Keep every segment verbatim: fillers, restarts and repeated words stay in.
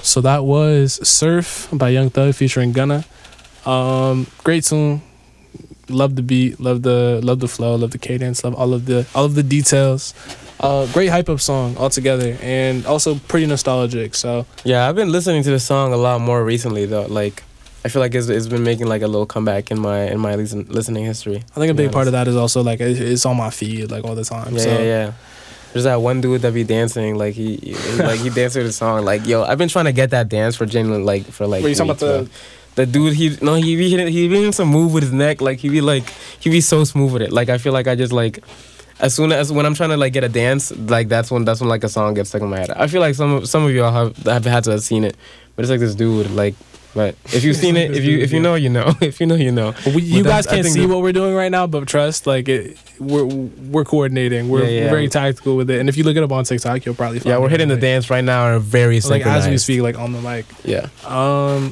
So that was Surf by Young Thug featuring Gunna. Um, great tune. Love the beat, love the love the flow, love the cadence, love all of the all of the details. Uh, great hype up song altogether, and also pretty nostalgic. So yeah, I've been listening to the song a lot more recently though. Like, I feel like it's, it's been making like a little comeback in my in my listen, listening history. I think a big part of that is also like it, it's on my feed like all the time. Yeah, so. yeah, yeah. There's that one dude that be dancing like he, he like he danced to the song. Like, yo, I've been trying to get that dance for genuine like for like. Were you talking about the? The dude, he no, he be hitting, he be hitting some move with his neck. Like he be like he be so smooth with it. Like I feel like I just like. As soon as when I'm trying to like get a dance, like that's when that's when like a song gets stuck in my head. I feel like some of some of y'all have have had to have seen it, but it's like this dude like. But if you've seen it, if you if you know, you know. If you know, you know. We, you guys can't see what we're doing right now, but trust, like it, we're we're coordinating. We're, yeah, yeah. very tactical with it. And if you look it up on TikTok, you'll probably find yeah. We're it hitting the dance right now, and very like as we speak, like on the mic. Yeah. Um.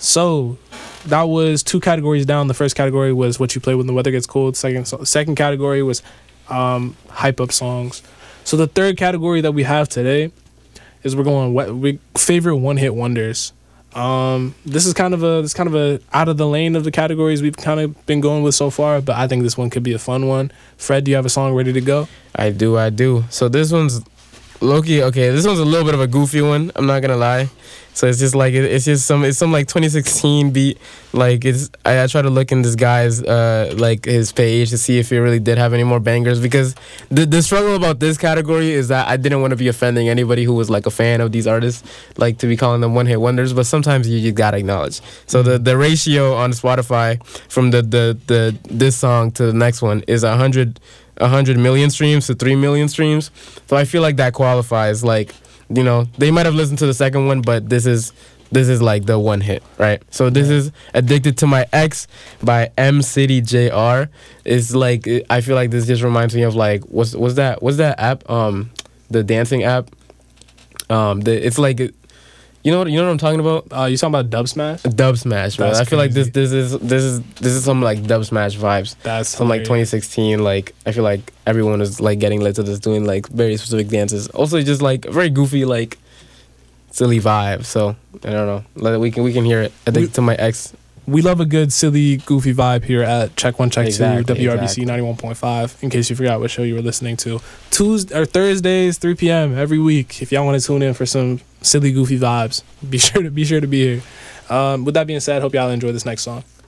So that was two categories down. The first category was what you play when the weather gets cold. Second second category was um hype up songs. So the third category that we have today is we're going what we favorite one hit wonders. Um, this is kind of a this kind of a out of the lane of the categories we've kind of been going with so far, but I think this one could be a fun one. Fred, do you have a song ready to go? I do, I do. So this one's Loki. Okay, this one's a little bit of a goofy one. I'm not gonna lie. So it's just like it, it's just some it's some like twenty sixteen beat. Like it's I, I try to look in this guy's uh like his page to see if he really did have any more bangers, because the the struggle about this category is that I didn't want to be offending anybody who was like a fan of these artists, like to be calling them one hit wonders. But sometimes you, you gotta acknowledge. So the the ratio on Spotify from the the the this song to the next one is a hundred. one hundred million streams to three million streams. So I feel like that qualifies. Like, you know, they might have listened to the second one, but this is this is like the one hit, right? So this is Addicted to My Ex by M City J R. It's like, I feel like this just reminds me of like, what's what's that what's that app? Um the dancing app. Um the it's like You know what? You know what I'm talking about? Uh, you talking about Dub Smash? Dub Smash, man. That's I feel crazy. like this, this is, this is, this is some like Dub Smash vibes. That's some like twenty sixteen. Like I feel like everyone is like getting lit to this, doing like very specific dances. Also, just like very goofy, like silly vibe. So I don't know. Like, we can we can hear it. Addicted to My Ex. We love a good silly goofy vibe here at Check One Check exactly, Two W R B C exactly. ninety-one point five. In case you forgot what show you were listening to, Tuesday or Thursdays three p.m. every week. If y'all want to tune in for some silly goofy vibes, be sure to be sure to be here. Um, with that being said, hope y'all enjoy this next song.